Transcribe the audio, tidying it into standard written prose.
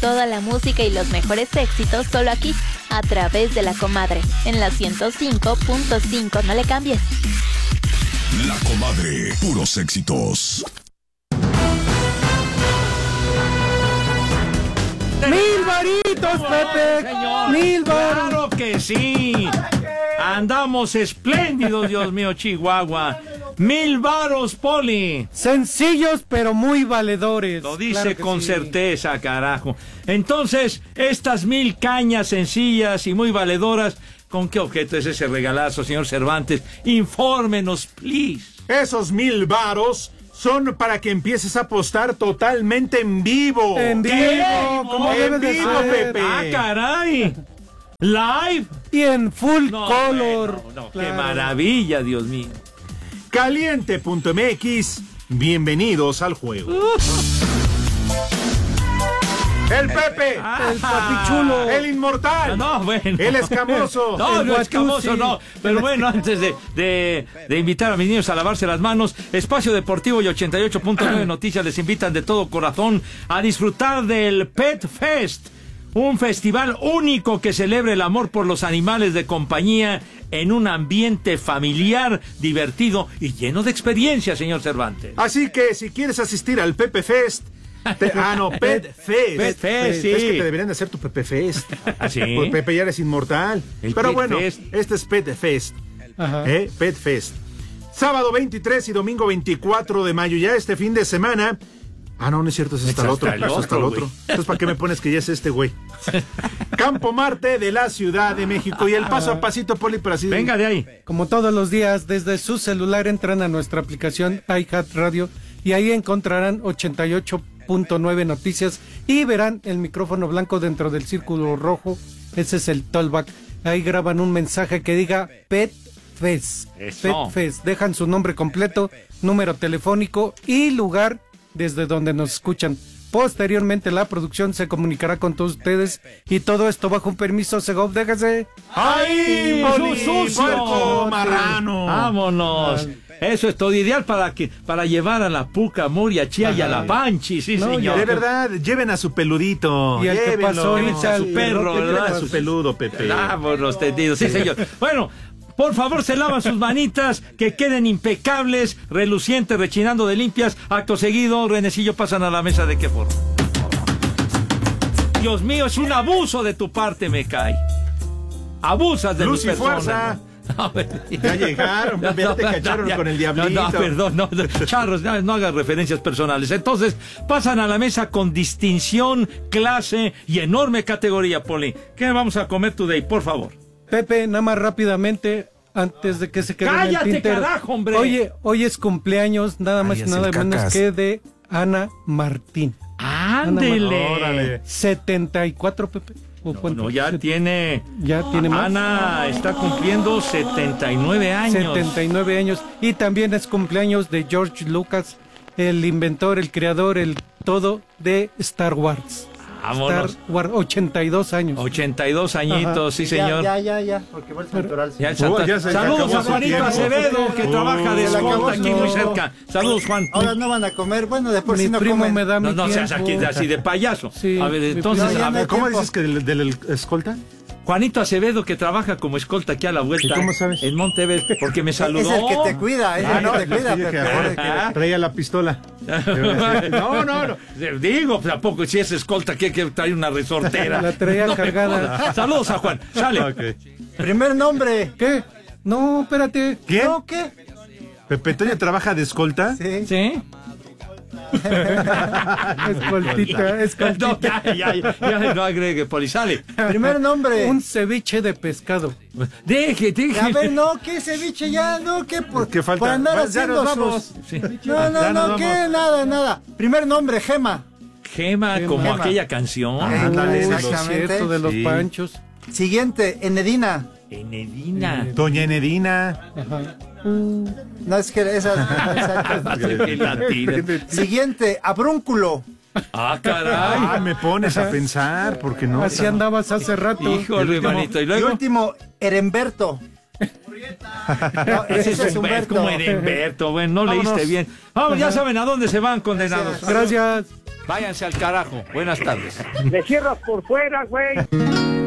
Toda la música y los mejores éxitos solo aquí, a través de La Comadre, en la 105.5. No le cambies. La Comadre, puros éxitos. 1000 varitos, Pepe. Señor, 1000 varos. claro que sí. Andamos espléndidos, Dios mío, Chihuahua. 1000 varos, Poli. Sencillos, pero muy valedores. Lo dice Claro que con sí. certeza, carajo. Entonces, estas 1000 cañas sencillas y muy valedoras, ¿con qué objeto es ese regalazo, señor Cervantes? Infórmenos, please. Esos 1000 varos son para que empieces a apostar totalmente en vivo. En vivo, como En debe de vivo, ser. Pepe. ¡Ah, caray! Live. Y en full No, color. bueno, qué Claro. maravilla, Dios mío. Caliente.mx, bienvenidos al juego. El Pepe, El papichulo. el inmortal, No, bueno. el escamoso. No, El no, escamoso Guatusi. no. Pero bueno, antes de invitar a mis niños a lavarse las manos, Espacio Deportivo y 88.9 Noticias les invitan de todo corazón a disfrutar del Pet Fest. Un festival único que celebra el amor por los animales de compañía en un ambiente familiar, divertido y lleno de experiencias, señor Cervantes. Así que si quieres asistir al Pepe Fest, Pet Fest. Pet Fest, sí. Es que te deberían de hacer tu Pepe Fest. ¿Ah, sí? Pues Pepe ya eres inmortal. El Pero Pet bueno, Fest. este es Pet Fest. Ajá. Pet Fest. Sábado 23 y domingo 24 de mayo, ya este fin de semana. Ah, no es cierto, es hasta el otro. hasta el Es hasta el otro, otro. güey. Entonces, ¿para qué me pones que ya es este güey? Campo Marte de la Ciudad de México. Y el paso a pasito, Poli, para así. Venga de ahí. Como todos los días, desde su celular entran a nuestra aplicación iHeartRadio y ahí encontrarán 88.9 Noticias y verán el micrófono blanco dentro del círculo rojo. Ese es el Tollback. Ahí graban un mensaje que diga Pet Fest. Eso. Pet Fest. Dejan su nombre completo, número telefónico y lugar desde donde nos escuchan. Posteriormente la producción se comunicará con todos ustedes y todo esto bajo un permiso Segov. Déjase. ¡Ay, Poli! sucio! ¡Puerco marrano! Vámonos. Eso es todo ideal para llevar a la Puca, Moria, Chía y a la Panchi, sí, No, señor. De verdad, lleven a su peludito. Y al que llévenlo. pasó ahorita, a su perro, Lleven ¿verdad? a su peludo, Pepe. Vámonos, tendidos, sí, señor. Bueno, por favor, se lavan sus manitas, que queden impecables, relucientes, rechinando de limpias. Acto seguido, Renecillo, pasan a la mesa. ¿De qué forma? Dios mío, es un abuso de tu parte, me cae. Abusas de Luz mi y persona. fuerza. No, Ya llegaron, ya te cacharon con el diablito. No, perdón, no, Charros, no hagas referencias personales. Entonces, pasan a la mesa con distinción, clase y enorme categoría, Poli. ¿Qué vamos a comer today, por favor? Pepe, nada más rápidamente, antes de que se quede en el ¡Cállate, tintero. carajo, hombre! Oye, hoy es cumpleaños, nada más y Cállese, nada menos cacas. que de Ana Martín. ¡Ándele! Órale. 74, Pepe. ¿O No, cuánto? no, ya tiene... Ya tiene más. Ana está cumpliendo 79 años. 79 años. Y también es cumpleaños de George Lucas, el inventor, el creador, el todo de Star Wars. Vámonos. Star Wars, 82 años. 82 añitos, Ajá. sí, señor. Ya, porque fue el santoral. Ya el Santa- ya se Saludos acabó a su Juanito tiempo. Acevedo, que trabaja de se le acabó escolta su aquí muy tiempo. cerca. Saludos, Juan. Ahora no van a comer, bueno, de por Mi sí no primo comen. me da mi No seas tiempo. aquí así de payaso. Sí, a ver, mi entonces, primo. No, ya a no ver, hay ¿Cómo tiempo. dices que del escolta? Juanito Acevedo, que trabaja como escolta aquí a la vuelta. ¿Y cómo sabes? En Monteverde, porque me saludó. Es el que te cuida, es el que te cuida, sí, que Pepe. traía la pistola. No. Digo, tampoco, si es escolta, que trae una resortera. La traía No me cargada. jodas. Saludos a Juan. Sale. Ok. Primer nombre. ¿Qué? No, espérate. ¿Qué? ¿No qué? ¿Pepe Toño trabaja de escolta? Sí. ¿Sí? Escoltita, escoltita. No, ya, no agregue, Poli, sale. Primer nombre. Un ceviche de pescado. Deje. A ver, no, ¿qué ceviche ya? No, ¿qué? ¿Qué falta? Por andar Ya haciendo nos vamos. sus... Sí. No, Ya nos ¿qué? vamos. Nada. Primer nombre, Gema. Gema, como Gema. aquella canción. Ándale, Uy, exactamente. cierto, de los Sí. panchos. Siguiente, Enedina. Enedina. Doña Enedina. Ajá. No, es que esa... exacto. Qué latina. Siguiente, Abrúnculo. Ah, caray. Me pones a pensar, porque no. Así andabas hace rato. Híjole, hermanito. Y Y luego. último, Heremberto. No, ese es Como Humberto. Heremberto. Bueno, no leíste Vámonos. bien. Vamos, ya saben a dónde se van, condenados. Gracias. Gracias. Váyanse al carajo. Buenas tardes. Le cierras por fuera, güey.